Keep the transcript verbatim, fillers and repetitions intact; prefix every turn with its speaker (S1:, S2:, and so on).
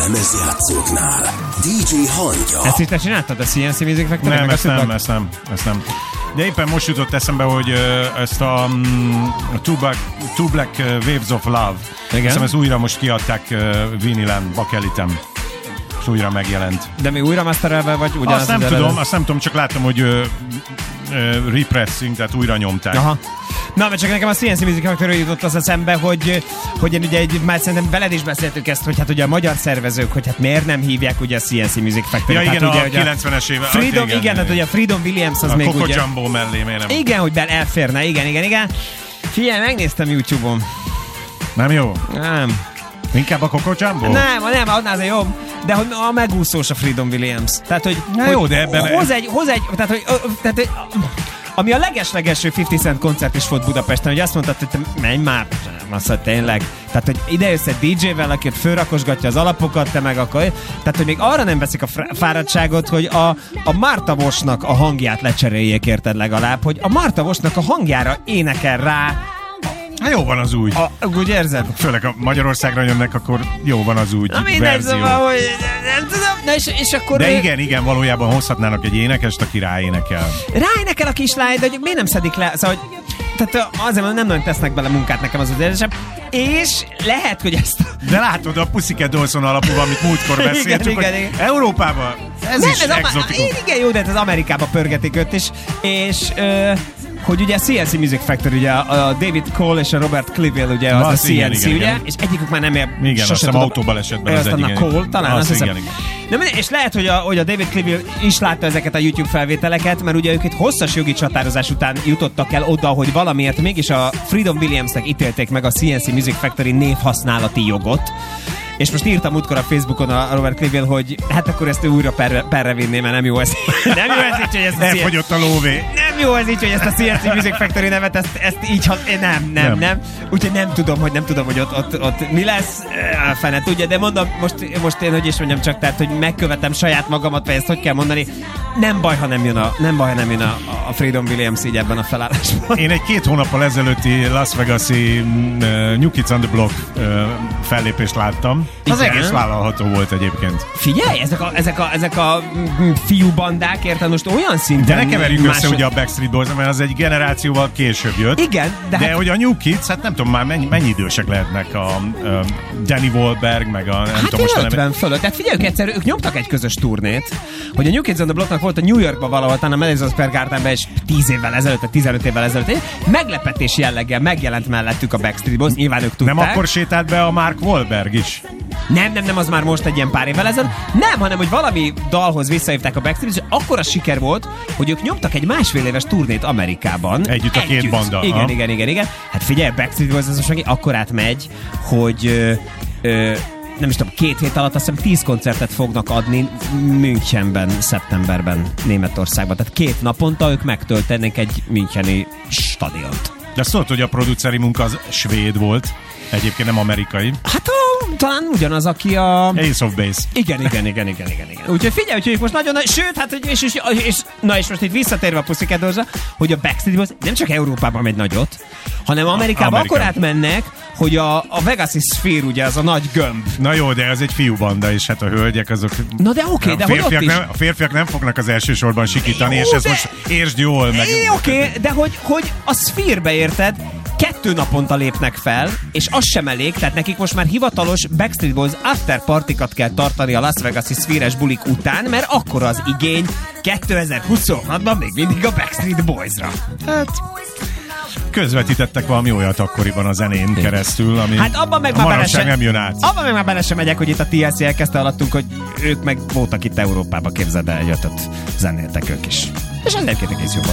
S1: lemezjátszóknál. dé dzsé Hangya.
S2: Ezt is te csináltad a cé en cé Music Factory?
S3: Nem, ezt nem, ezt nem, ezt nem. De éppen most jutott eszembe, hogy uh, ezt a um, Two, Black, Two Black Waves of Love, hiszem ezt újra most kiadták uh, vinilen, bakelitem, és újra megjelent.
S2: De mi újra masterelve vagy ugyanaz?
S3: Azt nem tudom, eredet? azt nem tudom, csak láttam, hogy uh, uh, repressing, tehát újra nyomták.
S2: Aha. Na, mert csak nekem a cé en cé Music Factory jutott az eszembe, hogy, hogy én ugye egy, már szerintem veled is beszéltük ezt, hogy hát ugye a magyar szervezők, hogy hát miért nem hívják ugye a cé en cé Music Factory.
S3: Ja, igen,
S2: hát,
S3: a
S2: ugye,
S3: kilencvenes éve.
S2: Freedom,
S3: igen,
S2: igen, tehát ugye a Freedom Williams az
S3: a
S2: még
S3: Coco
S2: ugye...
S3: Jumbo mellé, miért nem?
S2: Igen, hogy bel elférne, igen, igen, igen. Figyelj, megnéztem YouTube-on.
S3: Nem jó?
S2: Nem.
S3: Inkább a Coco Jumbo?
S2: Nem, nem, annál azért jobb. De hogy a megúszós a Freedom Williams. Tehát, hogy,
S3: Na
S2: hogy
S3: jó, de ebben...
S2: Hoz egy, hoz egy, tehát, hogy, tehát, hogy ami a leges-legelső ötven Cent koncert is volt Budapesten, hogy azt mondtad, hogy te menj már, azt mondta, tényleg. Tehát, hogy ide jössz egy dé dzsével, aki ott fölrakosgatja az alapokat, te meg akkor... Tehát, hogy még arra nem veszik a fáradtságot, hogy a, a Marta Vosnak a hangját lecseréljék, érted legalább, hogy a Marta Vosnak a hangjára énekel rá.
S3: Hát jó van az úgy.
S2: A, úgy érzed?
S3: Főleg a Magyarországra jönnek, akkor jó van az úgy.
S2: Na mindegy, szóval, hogy nem tudom, na és, és akkor...
S3: De
S2: ő...
S3: igen, igen, valójában hozhatnának egy énekest, aki ráénekel.
S2: Ráénekel a kislány, de hogy miért nem szedik le? Szóval, hogy, tehát azért, mert nem nagyon tesznek bele munkát, nekem az az érzésem. És lehet, hogy ezt...
S3: De látod, a Pussycat Dolson alapúval, amit múltkor beszéltük,
S2: igen, igen, igen.
S3: Európában ez nem, is ez exotikus.
S2: Ama- igen, jó, de ez az Amerikába pörgetik őt is. És... Ö, hogy ugye a cé en cé Music Factory, ugye a David Cole és a Robert Cliville, ugye az, az a cé en cé, igen, ugye? Igen. És egyikük már nem ér...
S3: Igen, azt hiszem autóbalesetben az egyik.
S2: A Cole, talán
S3: az,
S2: azt hiszem.
S3: Igen, igen.
S2: Nem, és lehet, hogy a, hogy a David Cliville is látta ezeket a YouTube felvételeket, mert ugye ők itt hosszas jogi csatározás után jutottak el oda, hogy valamiért mégis a Freedom Williamsnek ítélték meg a cé en cé Music Factory névhasználati jogot. És most írtam útkor a Facebookon a Robert Cliville, hogy hát akkor ezt ő újra perre, perre vinné, mert nem jó ez. Nem jó ez így, hogy ezt a
S3: elfogyott a lóvé.
S2: Nem jó ez így, hogy ezt a cé en cé Music Factory nevet, ezt, ezt így, ha, nem, nem, nem, nem. Úgyhogy nem tudom, hogy nem tudom, hogy ott, ott, ott mi lesz. A fene tudja, de mondom, most, most én, hogy is mondjam csak, tehát, hogy megkövetem saját magamat, vagy ezt hogy kell mondani. Nem baj, ha nem jön a, nem baj, ha nem jön a, a Freedom Williams így ebben a felállásban.
S3: Én egy két hónappal ezelőtti Las Vegas-i uh, New Kids on the Block uh, fellépést láttam. Az igen. Egész vállalható volt egyébként.
S2: Figyelj, ezek a, ezek a, ezek a fiúbandák, érted, most olyan szinten...
S3: De ne keverjük
S2: másod...
S3: össze ugye a Backstreet Boys, mert az egy generációval később jött.
S2: Igen, de...
S3: De
S2: hát...
S3: hogy a New Kids, hát nem tudom már mennyi, mennyi idősek lehetnek a, a Danny Wahlberg, meg a... Nem
S2: hát
S3: tudom, most
S2: ötven fölött. Tehát figyelj, egyszer ők nyomtak egy közös turnét, hogy a New Kids on the Blocknak volt a New Yorkban valahol, talán a Madison Square Gardenben is tíz évvel ezelőtt, vagy tizenöt évvel ezelőtt. Meglepetés jelleggel megjelent mellettük a Backstreet Boys, nyilván ők tudták.
S3: Nem akkor sétált be a Mark Wahlberg is?
S2: Nem, nem, nem, az már most egy ilyen pár évvel ezelőtt. Nem, hanem, hogy valami dalhoz visszahívták a Backstreet, és akkora siker volt, hogy ők nyomtak egy másfél éves turnét Amerikában.
S3: Együtt a két banda.
S2: Igen,
S3: ha?
S2: igen, igen, igen. Hát figyelj, Backstreet Boys az most akkorát megy, hogy ö, ö, nem is tudom, két hét alatt azt hiszem tíz koncertet fognak adni Münchenben, szeptemberben, Németországban. Tehát két naponta ők megtöltenek egy müncheni stadiont.
S3: De szólt, hogy a produceri munka az svéd volt, egyébként nem amerikai.
S2: Hát a, talán ugyanaz, aki a...
S3: Ace of Base.
S2: Igen, igen, igen, igen, igen, igen. Úgyhogy figyelj, úgyhogy most nagyon nagy... Sőt, hát, és, és, és, és, na és most itt visszatérve a Pussycat Dolls-ra, hogy a Backstreet Boys nem csak Európában megy nagyot, hanem Amerikában akkor átmennek, hogy a, a Vegas-i Sphere, ugye, az a nagy gömb.
S3: Na jó, de ez egy fiúbanda, és hát a hölgyek azok...
S2: Na de oké, okay, de hogy ott is...
S3: Nem, a férfiak nem fognak az első sorban sikítani, jó, és ez de... most értsd jól meg...
S2: Oké, okay, de hogy, hogy a Sphere-be érted, kettő naponta lépnek fel, és az sem elég, tehát nekik most már hivatalos Backstreet Boys after partikat kell tartani a Las Vegas-i Sphere-es bulik után, mert akkor az igény kétezer-huszonhatban még mindig a Backstreet Boys-ra. Hát...
S3: Közvetítettek valami olyat akkoriban a zenén keresztül, ami
S2: hát abban meg már bele sem,
S3: nem jön át.
S2: Abban meg már bele sem megyek, hogy itt a té el cé elkezdte alattunk, hogy ők meg voltak itt Európába, képzeld el, jöttött zenéltek ők is. És ennek egész jobban.